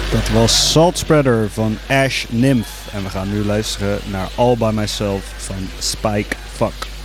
Dat was Salt Spreader van Ash Nymph. En we gaan nu luisteren naar All By Myself van Spike Fuck.